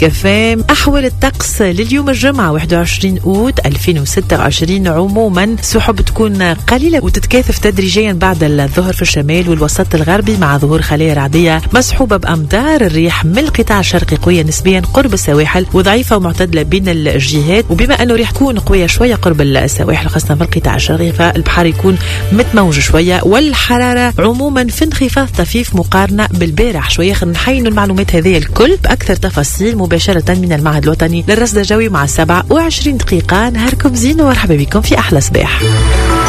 كفام. أحوال الطقس لليوم الجمعة 21 أوت 2026. عموما سحب تكون قليلة وتتكاثف تدريجيا بعد الظهر في الشمال والوسط الغربي مع ظهور خلايا رعدية مصحوبة بأمطار. الريح من القطاع الشرقي قوية نسبيا قرب السواحل وضعيفة ومعتدلة بين الجهات، وبما أنه ريح تكون قوية شوية قرب السواحل خاصة في القطاع الشرقي فالبحر يكون متموج شوية، والحرارة عموما في انخفاض طفيف مقارنة بالبارح شوية. خلينا نحين المعلومات هذه الكل بأكثر تفاصيل مباشرة من المعهد الوطني للرصد الجوي مع 27 دقيقة. نهاركم زين ومرحبا بكم في أحلى صباح.